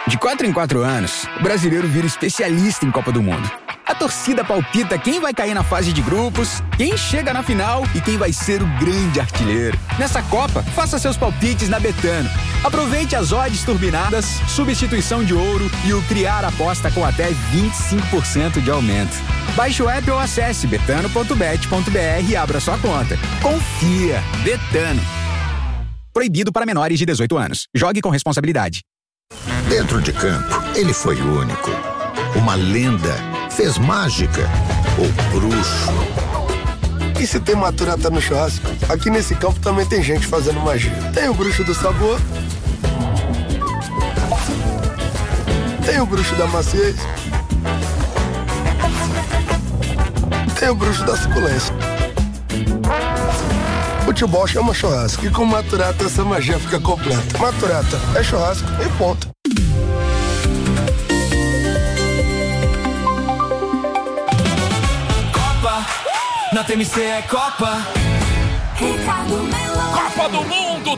De 4 em 4 anos, o brasileiro vira especialista em Copa do Mundo. A torcida palpita quem vai cair na fase de grupos, quem chega na final e quem vai ser o grande artilheiro. Nessa Copa, faça seus palpites na Betano. Aproveite as odds turbinadas, substituição de ouro e o Criar Aposta com até 25% de aumento. Baixe o app ou acesse betano.bet.br e abra sua conta. Confia! Betano. Proibido para menores de 18 anos. Jogue com responsabilidade. Dentro de campo, ele foi único. Uma lenda. Fez mágica. O bruxo. E se tem maturata no churrasco, aqui nesse campo também tem gente fazendo magia. Tem o bruxo do sabor. Tem o bruxo da maciez. Tem o bruxo da suculência. Futebol chama churrasco e com maturata essa magia fica completa. Maturata é churrasco e ponto. Copa, na TMC é Copa. Copa do Mundo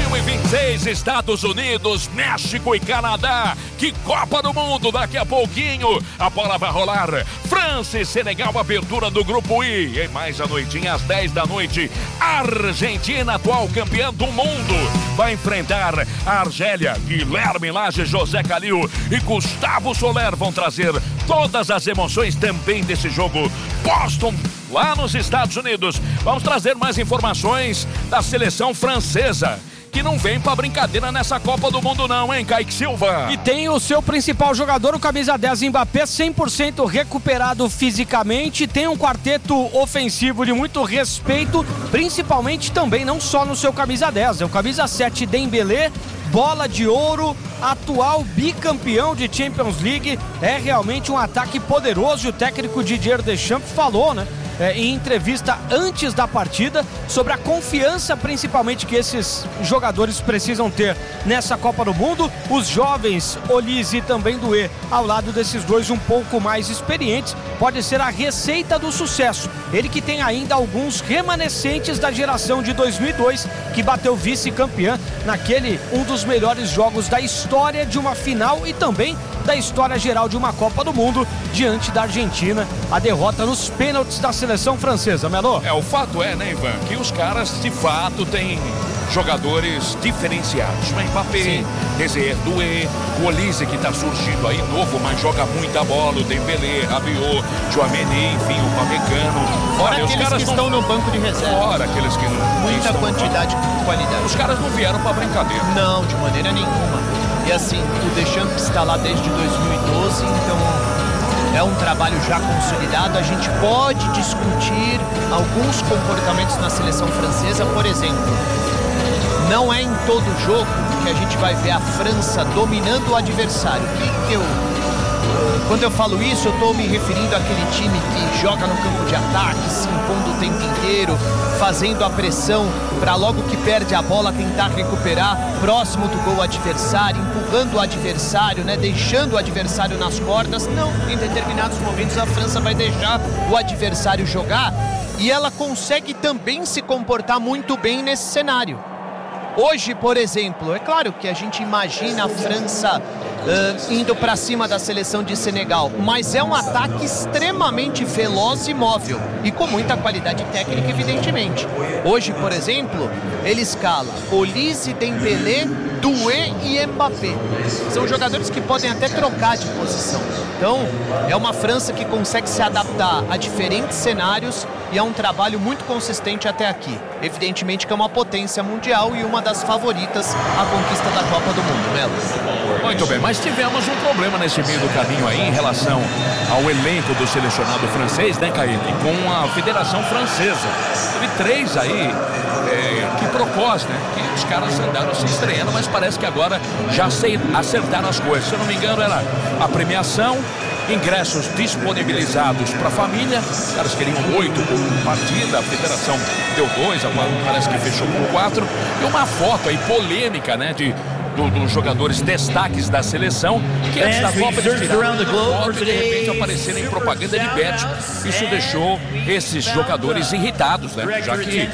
2026, Estados Unidos, México e Canadá. Que Copa do Mundo, daqui a pouquinho a bola vai rolar. França e Senegal, abertura do grupo I. E mais à noitinha, às 10 da noite, Argentina, atual campeã do mundo, vai enfrentar a Argélia. Guilherme Lage, José Calil e Gustavo Soler vão trazer todas as emoções também desse jogo. Boston, lá nos Estados Unidos. Vamos trazer mais informações da seleção francesa, que não vem pra brincadeira nessa Copa do Mundo não, hein, Kaique Silva? E tem o seu principal jogador, o camisa 10 Mbappé, 100% recuperado fisicamente. Tem um quarteto ofensivo de muito respeito, principalmente também, não só no seu camisa 10, é o camisa 7 Dembélé, bola de ouro, atual bicampeão de Champions League. É realmente um ataque poderoso. E o técnico Didier Deschamps falou, né, em entrevista antes da partida, sobre a confiança principalmente que esses jogadores precisam ter nessa Copa do Mundo. Os jovens Olise e também Doué, ao lado desses dois um pouco mais experientes, pode ser a receita do sucesso. Ele que tem ainda alguns remanescentes da geração de 2002, que bateu vice-campeã naquele, um dos melhores jogos da história de uma final e também da história geral de uma Copa do Mundo, diante da Argentina, a derrota nos pênaltis da seleção francesa, Melô. O fato é, né, Ivan, que os caras de fato têm jogadores diferenciados. O Mbappé, Desir, Doué, o Olise, que tá surgindo aí novo, mas joga muita bola, o Dembélé, Rabiot, Tchouaméni, enfim, o Pamecano. Fora aqueles que estão no banco de reserva. Fora aqueles que não. Muita quantidade e qualidade. Os caras não vieram pra brincadeira. Não, de maneira nenhuma. E assim, o Deschamps está lá desde 2012, então é um trabalho já consolidado. A gente pode discutir alguns comportamentos na seleção francesa, por exemplo. Não é em todo jogo que a gente vai ver a França dominando o adversário. Quando eu falo isso, eu estou me referindo àquele time que joga no campo de ataque, se impondo o tempo inteiro, fazendo a pressão para logo que perde a bola tentar recuperar próximo do gol adversário, empurrando o adversário, né, deixando o adversário nas cordas. Não, em determinados momentos a França vai deixar o adversário jogar e ela consegue também se comportar muito bem nesse cenário. Hoje, por exemplo, é claro que a gente imagina a França indo para cima da seleção de Senegal, mas é um ataque extremamente veloz e móvel e com muita qualidade técnica, evidentemente. Hoje, por exemplo, ele escala Olise, Dembélé, Doué e Mbappé. São jogadores que podem até trocar de posição. Então, é uma França que consegue se adaptar a diferentes cenários e é um trabalho muito consistente até aqui. Evidentemente que é uma potência mundial e uma das favoritas à conquista da Copa do Mundo, Melo. Muito bem, mas tivemos um problema nesse meio do caminho aí em relação ao elenco do selecionado francês, né, Kaique? Com a Federação Francesa. Teve 3 aí que propôs, né? Que os caras andaram se estreando, mas parece que agora já acertaram as coisas. Se eu não me engano, era a premiação, ingressos disponibilizados para a família. Os caras queriam 8 por partida, a federação deu 2, agora parece que fechou por 4. E uma foto aí polêmica, né, de dos jogadores destaques da seleção, que antes da Copa de tiraram foto e de repente apareceram em propaganda de bet. Isso deixou esses jogadores irritados, né? Já que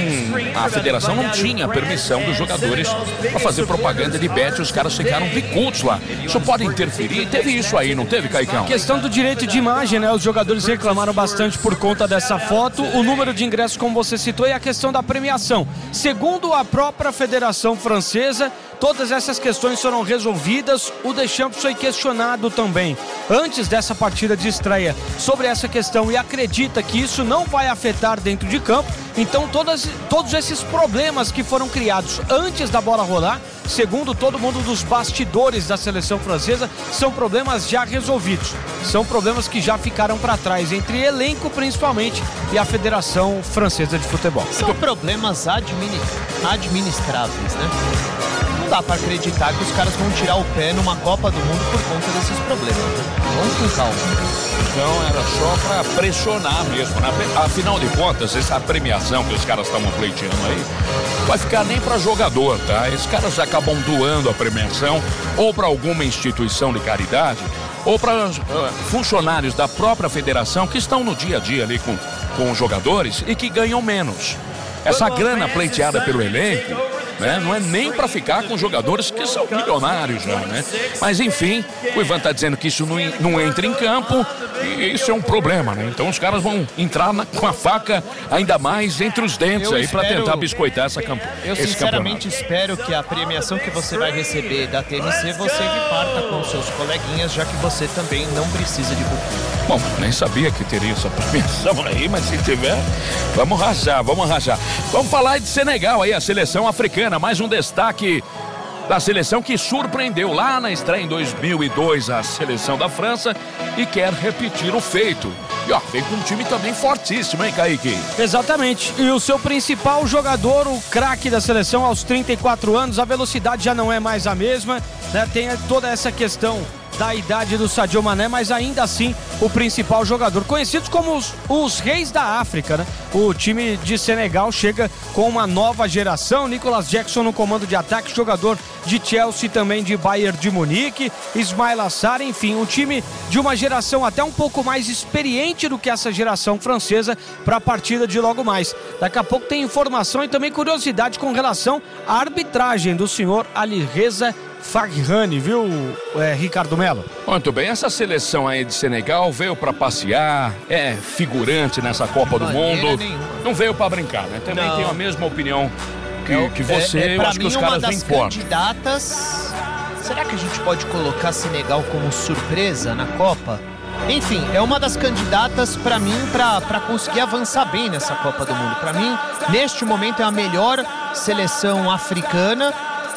a federação não tinha permissão dos jogadores para fazer propaganda de bet, os caras ficaram bicudos lá. Isso pode interferir? Teve isso aí, não teve, Caicão? A questão do direito de imagem, né? Os jogadores reclamaram bastante por conta dessa foto, o número de ingressos, como você citou, e a questão da premiação. Segundo a própria Federação Francesa, todas essas questões foram resolvidas. O Deschamps foi questionado também antes dessa partida de estreia sobre essa questão e acredita que isso não vai afetar dentro de campo. Então todos esses problemas que foram criados antes da bola rolar, segundo todo mundo dos bastidores da seleção francesa, são problemas já resolvidos. São problemas que já ficaram para trás, entre elenco principalmente e a Federação Francesa de Futebol. São problemas administráveis, né? Não dá para acreditar que os caras vão tirar o pé numa Copa do Mundo por conta desses problemas, né? Vamos com calma. Então era só para pressionar mesmo, né? Afinal de contas, essa premiação que os caras estavam pleiteando aí, vai ficar nem para jogador, tá? Esses caras acabam doando a premiação ou para alguma instituição de caridade ou para funcionários da própria federação que estão no dia a dia ali com os jogadores e que ganham menos. Essa grana pleiteada pelo elenco, né, não é nem para ficar com jogadores que são milionários já, né? Mas enfim, o Ivan tá dizendo que isso não entra em campo e isso é um problema, né? Então os caras vão entrar com a faca ainda mais entre os dentes aí para tentar biscoitar essa campanha. Eu sinceramente espero que a premiação que você vai receber da TMC você reparta com seus coleguinhas, já que você também não precisa de cupom. Bom, nem sabia que teria essa premiação aí, mas se tiver, vamos rachar. Vamos falar de Senegal aí, a seleção africana, mais um destaque da seleção que surpreendeu lá na estreia em 2002 a seleção da França e quer repetir o feito. E ó, veio com um time também fortíssimo, hein, Kaique? Exatamente, e o seu principal jogador, o craque da seleção aos 34 anos, a velocidade já não é mais a mesma, né? Tem toda essa questão da idade do Sadio Mané, mas ainda assim o principal jogador, conhecidos como os reis da África, né? O time de Senegal chega com uma nova geração, Nicolas Jackson no comando de ataque, jogador de Chelsea, também de Bayern de Munique, Ismail Assar, enfim, um time de uma geração até um pouco mais experiente do que essa geração francesa para a partida de logo mais. Daqui a pouco tem informação e também curiosidade com relação à arbitragem do senhor Alireza Faghani, viu, Ricardo Melo? Muito bem, essa seleção aí de Senegal veio para passear, é figurante nessa Copa do Mundo, não veio para brincar, né? Também tenho a mesma opinião que você, eu acho que os caras não importam. Candidatas, será que a gente pode colocar Senegal como surpresa na Copa? Enfim, é uma das candidatas para mim para conseguir avançar bem nessa Copa do Mundo. Para mim, neste momento é a melhor seleção africana,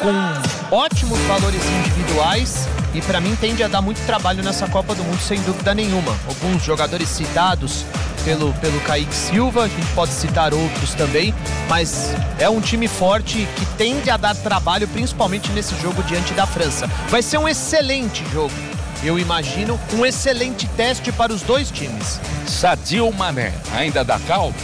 com ótimos valores individuais e para mim tende a dar muito trabalho nessa Copa do Mundo, sem dúvida nenhuma. Alguns jogadores citados pelo Kaique Silva, a gente pode citar outros também, mas é um time forte que tende a dar trabalho, principalmente nesse jogo diante da França. Vai ser um excelente jogo, eu imagino, um excelente teste para os dois times. Sadio Mané, ainda dá caldo?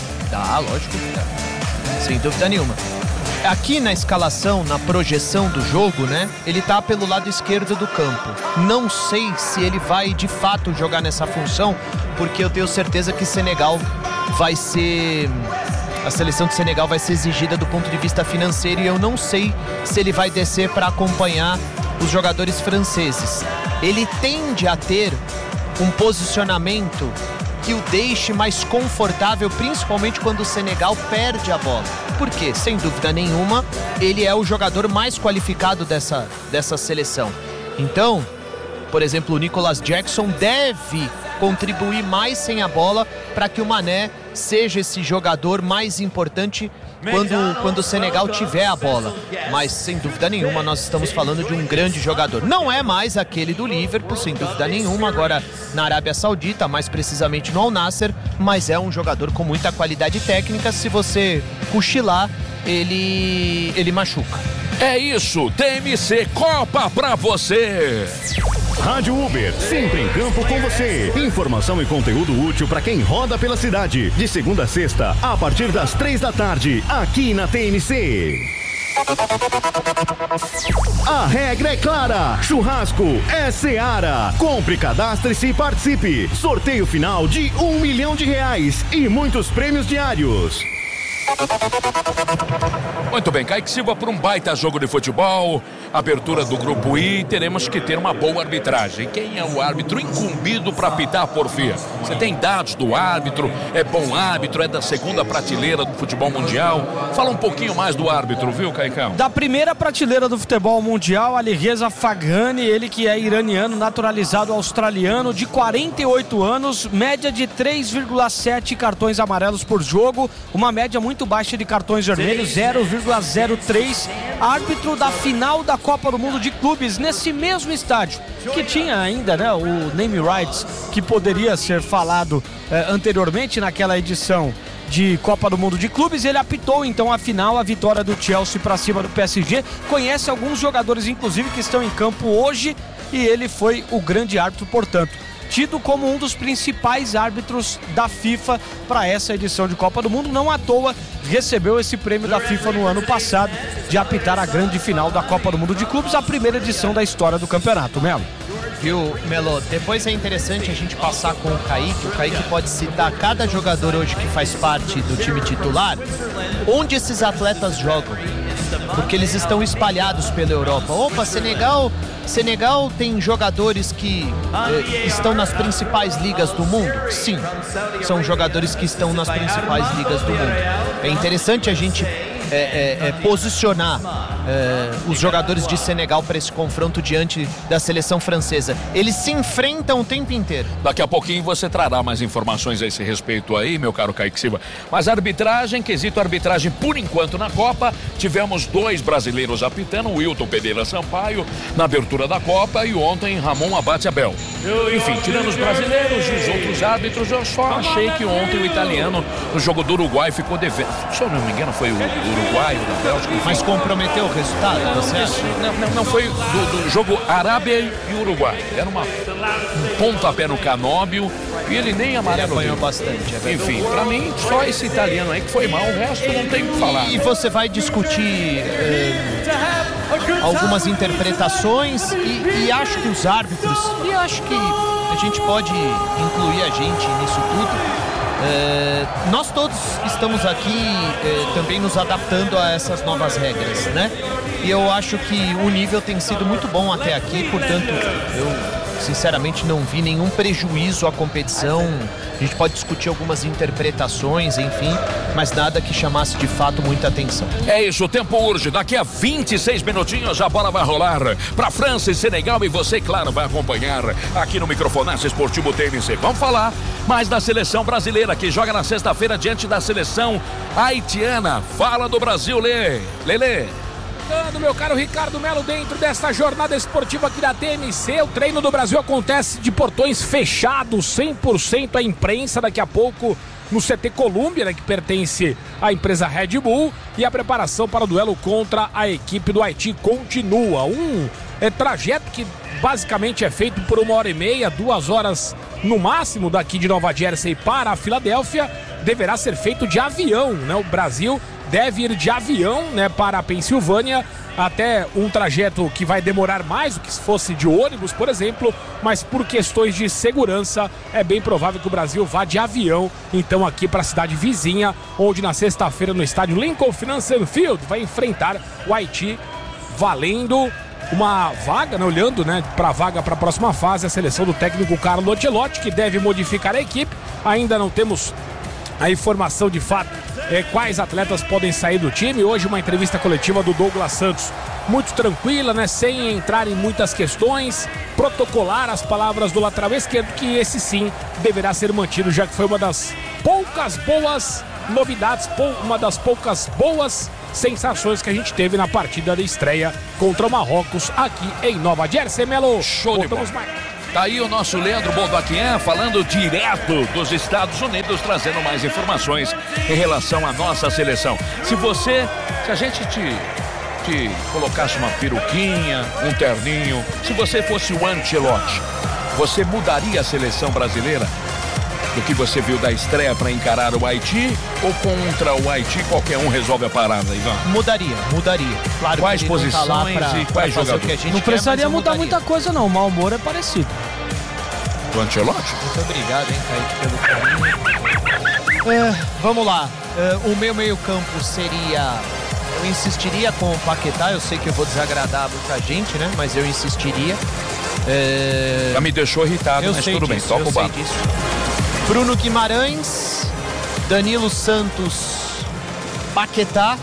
Dá, lógico que dá, sem dúvida nenhuma. Aqui na escalação, na projeção do jogo, né? Ele tá pelo lado esquerdo do campo. Não sei se ele vai de fato jogar nessa função, porque eu tenho certeza que Senegal vai ser... A seleção de Senegal vai ser exigida do ponto de vista financeiro e eu não sei se ele vai descer para acompanhar os jogadores franceses. Ele tende a ter um posicionamento que o deixe mais confortável, principalmente quando o Senegal perde a bola. Porque, sem dúvida nenhuma, ele é o jogador mais qualificado dessa seleção. Então, por exemplo, o Nicolas Jackson deve contribuir mais sem a bola para que o Mané seja esse jogador mais importante quando o Senegal tiver a bola. Mas, sem dúvida nenhuma, nós estamos falando de um grande jogador. Não é mais aquele do Liverpool, sem dúvida nenhuma, agora na Arábia Saudita, mais precisamente no Al Nassr, mas é um jogador com muita qualidade técnica. Se você cochilar, ele machuca. É isso, TMC Copa pra você! Rádio Uber, sempre em campo com você. Informação e conteúdo útil para quem roda pela cidade. De segunda a sexta, a partir das 3 da tarde, aqui na TMC. A regra é clara, churrasco é Seara. Compre, cadastre-se e participe. Sorteio final de R$1 milhão e muitos prêmios diários. Muito bem, Kaique Silva para um baita jogo de futebol, abertura do grupo I, teremos que ter uma boa arbitragem. Quem é o árbitro incumbido para apitar, Porfia? Você tem dados do árbitro, é bom árbitro, é da segunda prateleira do futebol mundial. Fala um pouquinho mais do árbitro, viu, Caicão? Da primeira prateleira do futebol mundial, Alireza Faghani, ele que é iraniano, naturalizado australiano, de 48 anos, média de 3,7 cartões amarelos por jogo, uma média muito baixa de cartões vermelhos, 0,03, árbitro da final da Copa do Mundo de Clubes, nesse mesmo estádio, que tinha ainda, né, o name rights, que poderia ser falado anteriormente naquela edição de Copa do Mundo de Clubes. Ele apitou então a final, a vitória do Chelsea para cima do PSG, conhece alguns jogadores inclusive que estão em campo hoje, e ele foi o grande árbitro, portanto tido como um dos principais árbitros da FIFA para essa edição de Copa do Mundo. Não à toa recebeu esse prêmio da FIFA no ano passado de apitar a grande final da Copa do Mundo de Clubes, a primeira edição da história do campeonato. Melo. Viu, Melo? Depois é interessante a gente passar com o Kaique. O Kaique pode citar cada jogador hoje que faz parte do time titular, onde esses atletas jogam, porque eles estão espalhados pela Europa. Opa, Senegal tem jogadores que estão nas principais ligas do mundo? Sim, são jogadores que estão nas principais ligas do mundo. É interessante a gente posicionar os jogadores de Senegal para esse confronto diante da seleção francesa. Eles se enfrentam o tempo inteiro. Daqui a pouquinho você trará mais informações a esse respeito aí, meu caro Kaique Silva. Mas arbitragem, quesito arbitragem por enquanto na Copa, tivemos 2 brasileiros apitando, Wilton Pereira Sampaio na abertura da Copa e ontem Ramon Abate Abel. Enfim, tirando os brasileiros e os outros árbitros, eu só achei que ontem o italiano no jogo do Uruguai ficou devendo. Se eu não me engano foi o Uruguai, o da Bélgica. Mas comprometeu o resultado? Não foi do jogo Arábia e Uruguai. Era um pontapé no Canóbio e ele nem amarelo. Ele apanhou bastante. Enfim, pra mim, só esse italiano aí que foi mal, o resto não tem o que falar. E você vai discutir algumas interpretações e acho que os árbitros, e acho que a gente pode incluir a gente nisso tudo. Nós todos estamos aqui também nos adaptando a essas novas regras, né? E eu acho que o nível tem sido muito bom até aqui, portanto, eu sinceramente não vi nenhum prejuízo à competição. A gente pode discutir algumas interpretações, enfim, mas nada que chamasse de fato muita atenção. É isso, o tempo urge. Daqui a 26 minutinhos a bola vai rolar para França e Senegal e você, claro, vai acompanhar aqui no Microfonaço Esportivo TMC. Vamos falar mais da seleção brasileira que joga na sexta-feira diante da seleção haitiana. Fala do Brasil, Lelê. Meu caro Ricardo Melo, dentro desta jornada esportiva aqui da TMC, o treino do Brasil acontece de portões fechados, 100% à imprensa, daqui a pouco no CT Colômbia, né, que pertence à empresa Red Bull, e a preparação para o duelo contra a equipe do Haiti continua. Um trajeto que basicamente é feito por 1h30, 2 horas no máximo daqui de Nova Jersey para a Filadélfia, deverá ser feito de avião, né? O Brasil deve ir de avião, né, para a Pensilvânia, até um trajeto que vai demorar mais do que se fosse de ônibus, por exemplo, mas por questões de segurança é bem provável que o Brasil vá de avião, então aqui para a cidade vizinha, onde na sexta-feira no estádio Lincoln Financial Field vai enfrentar o Haiti, valendo uma vaga, né, olhando, né, para a vaga para a próxima fase, a seleção do técnico Carlo Ancelotti, que deve modificar a equipe. Ainda não temos a informação de fato quais atletas podem sair do time. Hoje uma entrevista coletiva do Douglas Santos muito tranquila, né, sem entrar em muitas questões, protocolar as palavras do lateral esquerdo, que esse sim deverá ser mantido, já que foi uma das poucas boas novidades, uma das poucas boas sensações que a gente teve na partida de estreia contra o Marrocos aqui em Nova Jersey. Melo, show de bola. Tá aí o nosso Leandro Boldaquian falando direto dos Estados Unidos, trazendo mais informações em relação à nossa seleção. Se a gente te colocasse uma peruquinha, um terninho, se você fosse o Ancelotti, você mudaria a seleção brasileira? do que você viu da estreia para encarar o Haiti, ou contra o Haiti qualquer um resolve a parada, Ivan? Mudaria. Claro, quais que posições e quais jogadores? Não precisaria mudar muita coisa não, o mau humor é parecido. Do Ancelotti? Muito obrigado, hein, Kaique, pelo carinho. Vamos lá, o meu meio-campo seria... Eu insistiria com o Paquetá, eu sei que eu vou desagradar muita gente, né? Mas eu insistiria. Já me deixou irritado, mas tudo bem, toca o barco. Bruno Guimarães, Danilo Santos, Paquetá,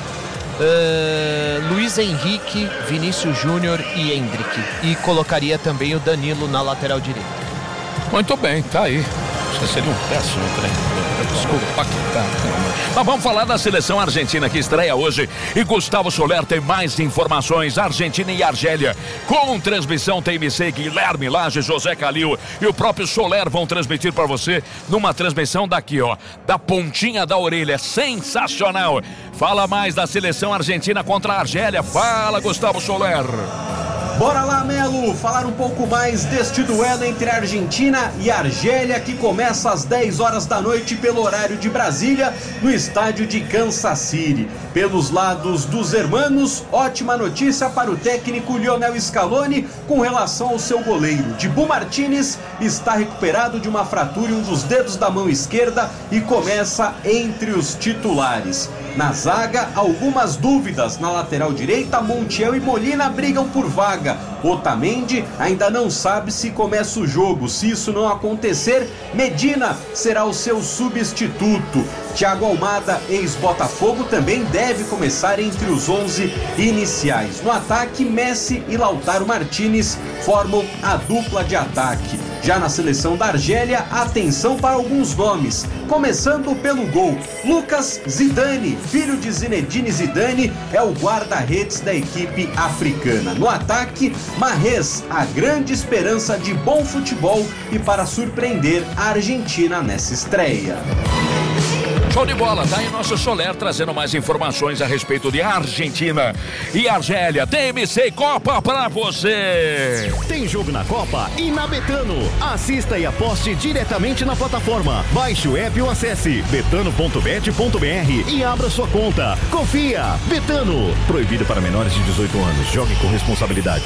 Luiz Henrique, Vinícius Júnior e Endrick. E colocaria também o Danilo na lateral direita. Muito bem, tá aí. Você seria um péssimo treinador. Desculpa, Paquetá. Mas vamos falar da seleção argentina que estreia hoje. E Gustavo Soler tem mais informações. Argentina e Argélia. Com transmissão TMC, Guilherme Lage, José Calil e o próprio Soler vão transmitir para você numa transmissão daqui, ó. Da pontinha da orelha. Sensacional. Fala mais da seleção argentina contra a Argélia. Fala, Gustavo Soler. Bora lá, Melo, falar um pouco mais deste duelo entre a Argentina e a Argélia, que começa às 10 horas da noite pelo horário de Brasília, no estádio de Kansas City. Pelos lados dos hermanos, ótima notícia para o técnico Lionel Scaloni com relação ao seu goleiro. Dibu Martínez está recuperado de uma fratura em um dos dedos da mão esquerda e começa entre os titulares. Na zaga, algumas dúvidas. Na lateral direita, Montiel e Molina brigam por vaga. Otamendi ainda não sabe se começa o jogo. Se isso não acontecer, Medina será o seu substituto. Thiago Almada, ex-Botafogo, também deve começar entre os 11 iniciais. No ataque, Messi e Lautaro Martínez formam a dupla de ataque. Já na seleção da Argélia, atenção para alguns nomes. Começando pelo gol, Lucas Zidane, filho de Zinedine Zidane, é o guarda-redes da equipe africana. No ataque, Mahrez, a grande esperança de bom futebol e para surpreender a Argentina nessa estreia. Show de bola, tá aí nosso Soler trazendo mais informações a respeito de Argentina e Argélia. TMC Copa pra você. Tem jogo na Copa e na Betano. Assista e aposte diretamente na plataforma. Baixe o app ou acesse betano.bet.br e abra sua conta. Confia. Betano. Proibido para menores de 18 anos. Jogue com responsabilidade.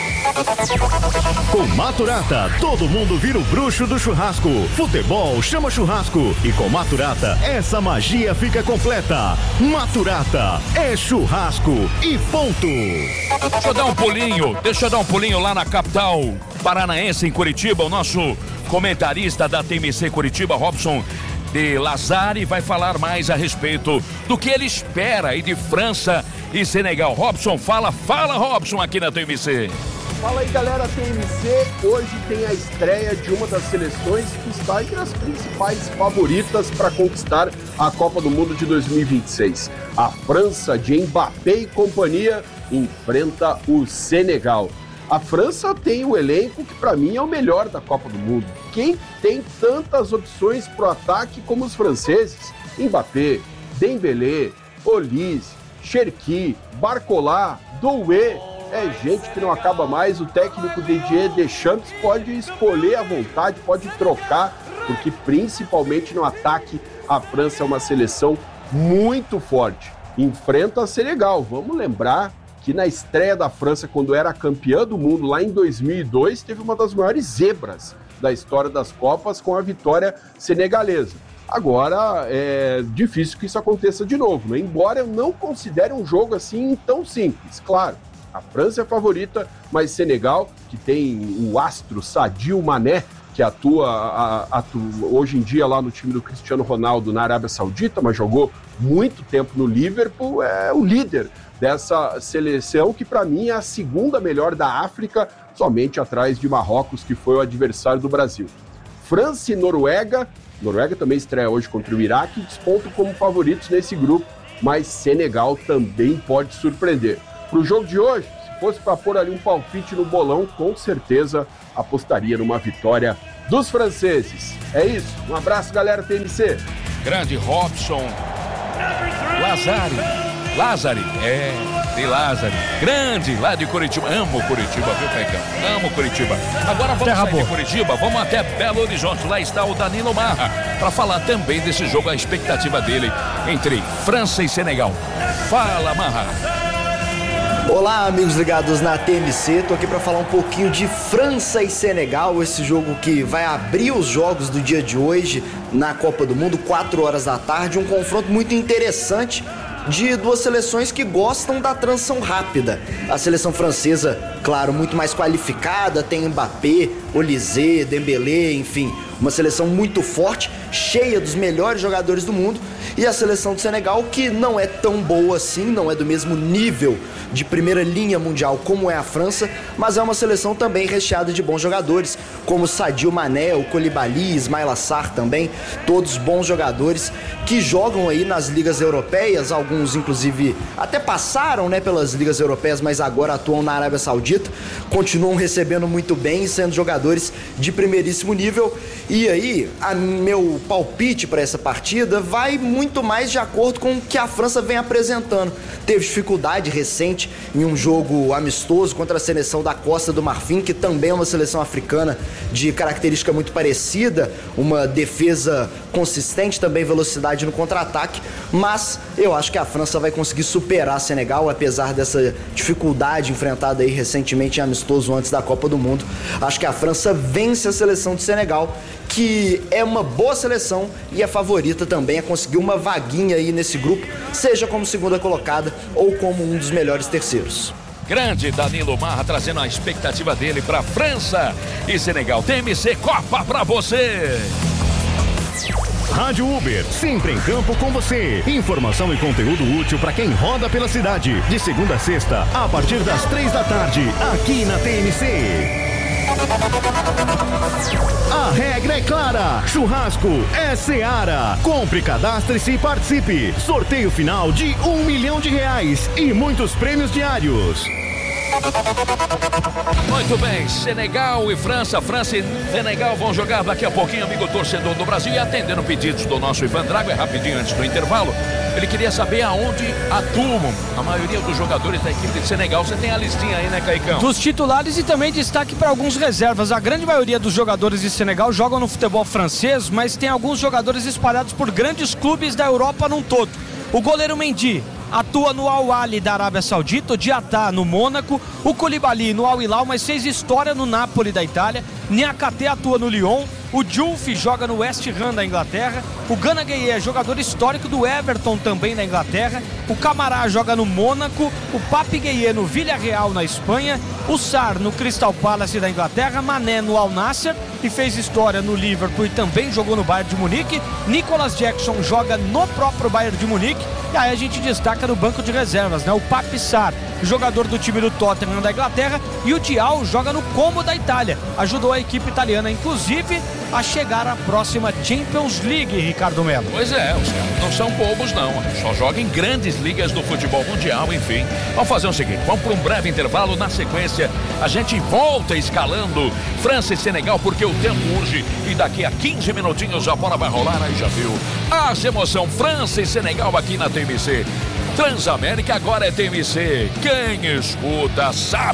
Com Maturata, todo mundo vira o bruxo do churrasco. Futebol chama churrasco. E com Maturata, essa magia fica completa. Maturata é churrasco e ponto. Deixa eu dar um pulinho lá na capital paranaense, em Curitiba. O nosso comentarista da TMC Curitiba, Robson de Lazari, vai falar mais a respeito do que ele espera aí de França e Senegal. Robson, fala Robson aqui na TMC. Fala aí, galera, TMC. Hoje tem a estreia de uma das seleções que está entre as principais favoritas para conquistar a Copa do Mundo de 2026. A França de Mbappé e companhia enfrenta o Senegal. A França tem o elenco que para mim é o melhor da Copa do Mundo. Quem tem tantas opções para o ataque como os franceses? Mbappé, Dembélé, Olise, Cherki, Barcola, Doué. É gente que não acaba mais. O técnico Didier Deschamps pode escolher à vontade, pode trocar, porque principalmente no ataque a França é uma seleção muito forte. Enfrenta a Senegal. Vamos lembrar que na estreia da França, quando era campeã do mundo lá em 2002, teve uma das maiores zebras da história das Copas com a vitória senegalesa. Agora é difícil que isso aconteça de novo, né? Embora eu não considere um jogo assim tão simples, claro. A França é a favorita, mas Senegal, que tem o astro Sadio Mané, que atua hoje em dia lá no time do Cristiano Ronaldo na Arábia Saudita, mas jogou muito tempo no Liverpool, é o líder dessa seleção, que para mim é a segunda melhor da África, somente atrás de Marrocos, que foi o adversário do Brasil. França e Noruega também estreia hoje contra o Iraque, despontam como favoritos nesse grupo, mas Senegal também pode surpreender. Para o jogo de hoje, se fosse para pôr ali um palpite no bolão, com certeza apostaria numa vitória dos franceses. É isso, um abraço, galera TMC. Grande Robson Lazari, de Lázaro, grande lá de Curitiba. Amo Curitiba, viu, Caicão? Amo Curitiba. Agora vamos sair de Curitiba, vamos até Belo Horizonte. Lá está o Danilo Marra para falar também desse jogo, a expectativa dele entre França e Senegal. Fala, Marra. Olá, amigos ligados na TMC, tô aqui para falar um pouquinho de França e Senegal, esse jogo que vai abrir os jogos do dia de hoje na Copa do Mundo, 4 horas da tarde, um confronto muito interessante de duas seleções que gostam da transição rápida. A seleção francesa, claro, muito mais qualificada, tem Mbappé, Olise, Dembélé, enfim, uma seleção muito forte, cheia dos melhores jogadores do mundo, e a seleção do Senegal, que não é tão boa assim, não é do mesmo nível de primeira linha mundial como é a França, mas é uma seleção também recheada de bons jogadores, como Sadio Mané, o Koulibaly, Ismaïla Sarr também, todos bons jogadores que jogam aí nas ligas europeias, alguns inclusive até passaram, né, pelas ligas europeias, mas agora atuam na Arábia Saudita, continuam recebendo muito bem, sendo jogadores de primeiríssimo nível. E aí, meu palpite para essa partida vai muito mais de acordo com o que a França vem apresentando. Teve dificuldade recente em um jogo amistoso contra a seleção da Costa do Marfim, que também é uma seleção africana de característica muito parecida, uma defesa consistente, também velocidade no contra-ataque, mas eu acho que a França vai conseguir superar a Senegal, apesar dessa dificuldade enfrentada aí recentemente em amistoso antes da Copa do Mundo. Acho que a França vence a seleção de Senegal, que é uma boa seleção e é favorita também a conseguir uma vaguinha aí nesse grupo, seja como segunda colocada ou como um dos melhores terceiros. Grande Danilo Marra trazendo a expectativa dele para França e Senegal. TMC Copa para você. Rádio Uber, sempre em campo com você. Informação e conteúdo útil para quem roda pela cidade. De segunda a sexta, a partir das 3 da tarde, aqui na TMC. A regra é clara, churrasco é Seara. Compre, cadastre-se e participe. Sorteio final de R$1 milhão e muitos prêmios diários. Muito bem, Senegal e França. França e Senegal vão jogar daqui a pouquinho, amigo torcedor do Brasil. E atendendo pedidos do nosso Ivan Drago, é rapidinho antes do intervalo. Ele queria saber aonde atuam a maioria dos jogadores da equipe de Senegal. Você tem a listinha aí, né, Caicão? Dos titulares e também destaque para alguns reservas. A grande maioria dos jogadores de Senegal jogam no futebol francês, mas tem alguns jogadores espalhados por grandes clubes da Europa num todo. O goleiro Mendy atua no Al-Ahly da Arábia Saudita, o Diatá no Mônaco, o Koulibaly no Al-Hilal, mas fez história no Napoli da Itália, Niakate atua no Lyon, o Diouf joga no West Ham da Inglaterra, o Gana Gueye é jogador histórico do Everton também da Inglaterra, o Camará joga no Mônaco, o Papi Gueye no Villarreal na Espanha, o Sarr no Crystal Palace da Inglaterra, Mané no Al Nassr e fez história no Liverpool e também jogou no Bayern de Munique, Nicolas Jackson joga no próprio Bayern de Munique, e aí a gente destaca no banco de reservas, né? O Papi Sarr, jogador do time do Tottenham da Inglaterra, e o Diao joga no Como da Itália, ajudou a equipe italiana, inclusive, a chegar à próxima Champions League, Ricardo Melo. Pois é, os caras não são bobos não, só jogam em grandes ligas do futebol mundial, enfim. Vamos fazer o seguinte, vamos para um breve intervalo, na sequência a gente volta escalando França e Senegal, porque o tempo urge e daqui a 15 minutinhos a bola vai rolar, aí já viu. A emoção, França e Senegal aqui na TMC. Transamérica agora é TMC, quem escuta sabe.